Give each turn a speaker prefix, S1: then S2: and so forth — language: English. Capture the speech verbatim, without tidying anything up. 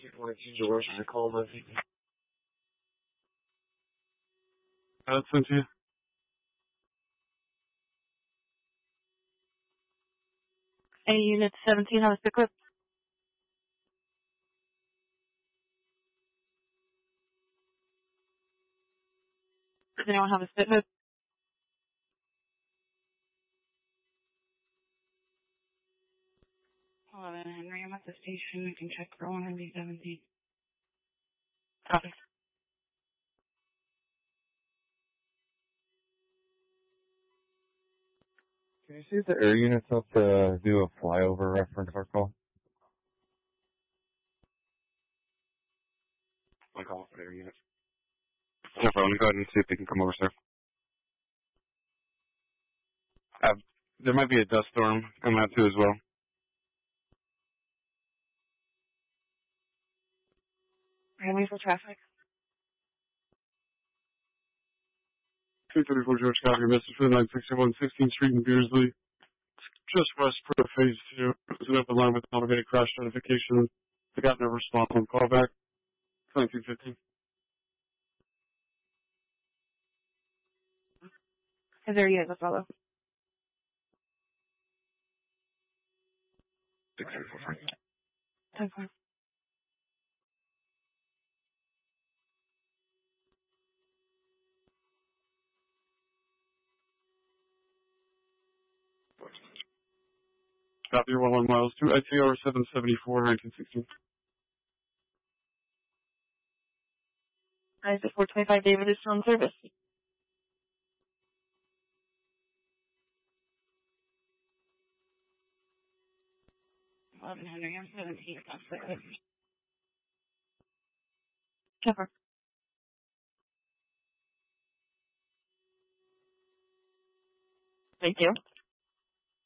S1: twenty-two George, I call my people.
S2: That's Cynthia.
S3: A unit seventeen, how is equipped? Does anyone have a spit hood? eleven Henry, I'm at the station. I can check for one hundred seventeen. Copy.
S4: Can you see if the air unit's up to do a flyover reference our call?
S2: My call for air unit. No problem. Go ahead and see if they can come over, sir. Uh, there might be a dust storm coming out too as well.
S3: Waiting for traffic.
S2: two thirty-four George, got your message for the nine sixty-one sixteenth Street in Beersley. Just west for phase two. It was an open line with automated crash notification. I got no response on callback. twenty-two fifteen.
S3: Is there you guys a follow?
S2: six three four five.
S3: ten four.
S2: Copy your one one miles to I T R seven seventy-four nineteen sixteen.
S3: I four twenty-five David is still in service. eleven Henry, I'm seventeen. That's the Cover. Thank you.